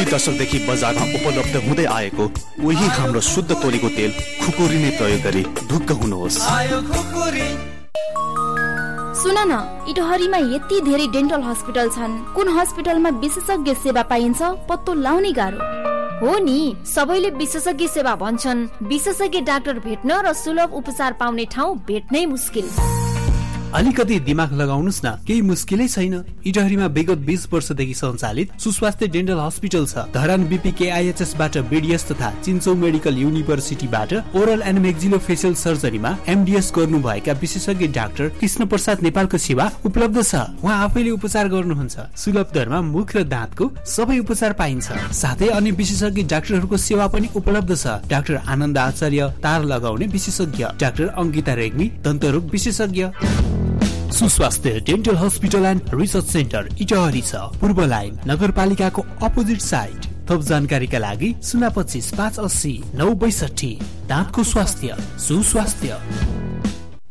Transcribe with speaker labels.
Speaker 1: दुई दशकदेखि बजारमा उपलब्ध हुँदै आएको उही हाम्रो शुद्ध तोरीको तेल खुकुरी नै प्रयोग गरी ढुक्क हुनुहोस्।
Speaker 2: सुन न, इटहरीमा यति धेरै डेन्टल हस्पिटल छन्, कुन हस्पिटलमा विशेषज्ञ सेवा पाइन्छ पत्तो लाउनै गाह्रो
Speaker 3: हो नि। सबैले विशेषज्ञ सेवा भन्छन्, विशेषज्ञ डाक्टर भेट्न र सुलभ उपचार पाउने ठाउँ भेट्नै मुस्किल।
Speaker 4: अलिकति दिमाग लगाउनुस् न, केही मुस्किलै छैन। इटहरीमा विगत 20 वर्षदेखि सञ्चालित सुस्वास्थ्य डेन्टल हस्पिटल छ। धरान BPKIHS बाट BDS तथा चिन्चौ मेडिकल युनिभर्सिटीबाट ओरल एन्ड मेक्सिलोफेसियल सर्जरीमा MDS गर्नुभएका विशेषज्ञ डाक्टर कृष्ण प्रसाद नेपालको सेवा उपलब्ध छ। उहाँ आफैले उपचार गर्नुहुन्छ। सुलभ दरमा मुख र दाँतको सबै उपचार पाइन्छ। साथै अन्य विशेषज्ञ डाक्टरहरूको सेवा पनि उपलब्ध छ। डाक्टर आनन्द आचार्य तार लगाउने विशेषज्ञ, डाक्टर अंकिता रेग्मी दन्तरोग विशेषज्ञ। सुस्वास्थ्य dental hospital and research centre Itahari छ, पूर्व लाइन, नगरपालिकाको अपोजिट साइड। थप जानकारीका लागि 025 580 962। दाँतको स्वास्थ्य सुस्वास्थ्य।